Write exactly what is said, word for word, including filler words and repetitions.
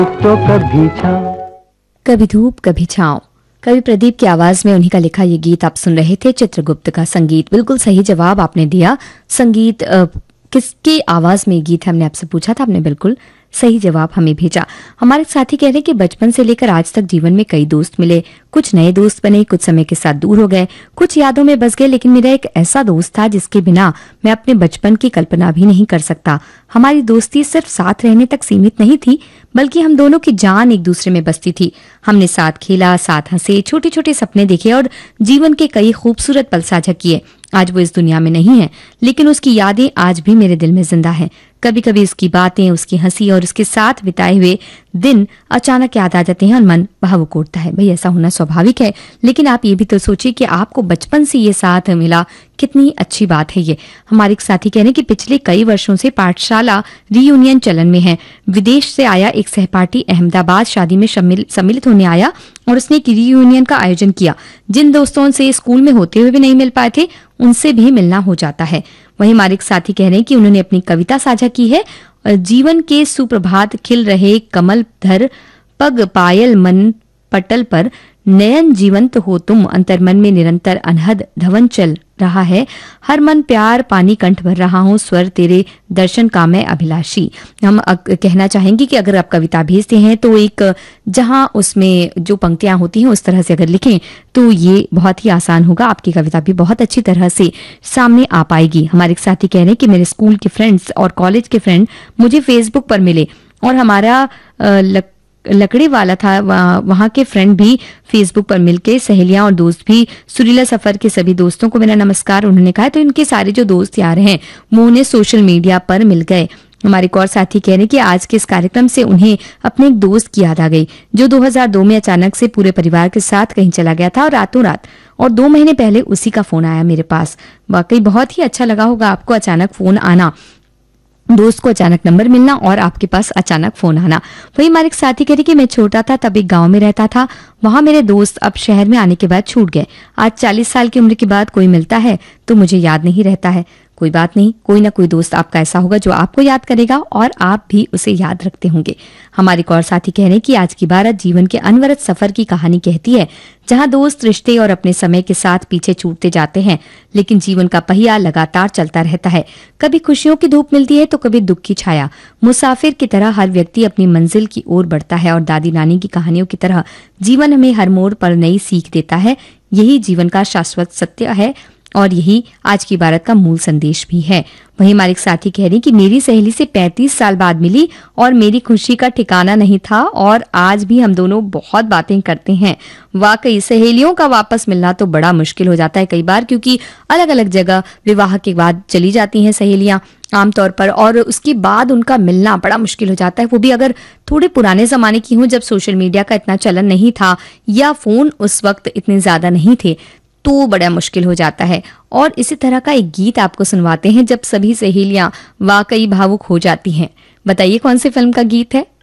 तो कभी छाँव, कभी धूप कभी छाँव। कवि प्रदीप की आवाज में उन्हीं का लिखा ये गीत आप सुन रहे थे। चित्रगुप्त का संगीत। बिल्कुल सही जवाब आपने दिया। संगीत अ, किसकी आवाज में ये गीत हमने आपसे पूछा था, आपने बिल्कुल सही जवाब हमें भेजा। हमारे साथी कह रहे हैं कि बचपन से लेकर आज तक जीवन में कई दोस्त मिले, कुछ नए दोस्त बने, कुछ समय के साथ दूर हो गए, कुछ यादों में बस गए, लेकिन मेरा एक ऐसा दोस्त था जिसके बिना मैं अपने बचपन की कल्पना भी नहीं कर सकता। हमारी दोस्ती सिर्फ साथ रहने तक सीमित नहीं थी, बल्कि हम दोनों की जान एक दूसरे में बसती थी। हमने साथ खेला, साथ हंसे, छोटे छोटे सपने देखे और जीवन के कई खूबसूरत पल साझा किए। आज वो इस दुनिया में नहीं है, लेकिन उसकी यादें आज भी मेरे दिल में जिंदा हैं। कभी कभी उसकी बातें, उसकी हंसी और उसके साथ बिताए हुए दिन अचानक याद आ जाते हैं और मन भावुक उठता है। भाई ऐसा होना स्वाभाविक है, लेकिन आप ये भी तो सोचिए कि आपको बचपन से ये साथ मिला, कितनी अच्छी बात है ये। हमारे एक साथी कह रहे हैं कि पिछले कई वर्षों से पाठशाला रीयूनियन चलन में है। विदेश से आया एक सहपाठी अहमदाबाद शादी में सम्मिलित होने आया और उसने एक रीयूनियन का आयोजन किया। जिन दोस्तों से स्कूल में होते हुए भी नहीं मिल पाए थे, उनसे भी मिलना हो जाता है। वहीं हमारे एक साथी कह रहे हैं कि उन्होंने अपनी कविता साझा की है। जीवन के सुप्रभात खिल रहे कमल धर, पग पायल मन पटल पर, नयन जीवंत हो तुम, अंतर्मन में निरंतर अनहद धवन चल रहा है, हर मन प्यार पानी कंठ भर रहा हूँ, स्वर तेरे दर्शन का मैं अभिलाषी। हम कहना चाहेंगे कि अगर आप कविता भेजते हैं तो एक जहां उसमें जो पंक्तियां होती हैं उस तरह से अगर लिखें तो ये बहुत ही आसान होगा। आपकी कविता भी बहुत अच्छी तरह से सामने आ पाएगी। हमारे एक साथी कह रहे हैं कि मेरे स्कूल के फ्रेंड्स और कॉलेज के फ्रेंड मुझे फेसबुक पर मिले और हमारा लक लकड़ी वाला था, वहां के फ्रेंड भी फेसबुक पर मिलके, सहेलियां और दोस्त भी। सुरीला सफर के सभी दोस्तों को मेरा नमस्कार उन्होंने कहा। तो इनके सारे जो दोस्त यार हैं वो उन्हें सोशल मीडिया पर मिल गए। हमारे एक और साथी कह रहे हैं कि आज के इस कार्यक्रम से उन्हें अपने एक दोस्त की याद आ गई जो दो हज़ार दो में अचानक से पूरे परिवार के साथ कहीं चला गया था और रातों रात और दो महीने पहले उसी का फोन आया मेरे पास। वाकई बहुत ही अच्छा लगा होगा आपको अचानक फोन आना, दोस्त को अचानक नंबर मिलना और आपके पास अचानक फोन आना। वही हमारे एक साथी कह रही कि मैं छोटा था तब एक गांव में रहता था, वहां मेरे दोस्त अब शहर में आने के बाद छूट गए। आज चालीस साल की उम्र के बाद कोई मिलता है तो मुझे याद नहीं रहता है। कोई बात नहीं, कोई ना कोई दोस्त आपका ऐसा होगा जो आपको याद करेगा और आप भी उसे याद रखते होंगे। हमारे एक और साथी कह रहे हैं कि आज की बारात जीवन के अनवरत सफर की कहानी कहती है, जहां दोस्त, रिश्ते और अपने समय के साथ पीछे छूटते जाते हैं, लेकिन जीवन का पहिया लगातार चलता रहता है। कभी खुशियों की धूप मिलती है तो कभी दुख की छाया। मुसाफिर की तरह हर व्यक्ति अपनी मंजिल की ओर बढ़ता है और दादी नानी की कहानियों की तरह जीवन हमें हर मोड़ पर नई सीख देता है। यही जीवन का शाश्वत सत्य है और यही आज की बारात का मूल संदेश भी है। वहीं हमारे एक साथी कह रही कि मेरी सहेली से पैंतीस साल बाद मिली और मेरी खुशी का ठिकाना नहीं था और आज भी हम दोनों बहुत बातें करते हैं। वाकई सहेलियों का वापस मिलना तो बड़ा मुश्किल हो जाता है कई बार, क्योंकि अलग अलग जगह विवाह के बाद चली जाती हैं सहेलियां आमतौर पर, और उसके बाद उनका मिलना बड़ा मुश्किल हो जाता है। वो भी अगर थोड़े पुराने जमाने की हों, जब सोशल मीडिया का इतना चलन नहीं था या फोन उस वक्त इतने ज्यादा नहीं थे, तो बड़ा मुश्किल हो जाता है। और इसी तरह का एक गीत आपको सुनवाते हैं जब सभी सहेलियां वाकई भावुक हो जाती हैं। बताइए कौन सी फिल्म का गीत है।